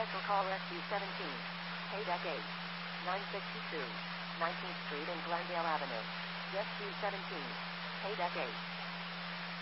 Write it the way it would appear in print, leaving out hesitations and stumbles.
Special call SU-17. Paydeck 8. 962. 19th Street and Glendale Avenue. SU-17. Paydeck 8.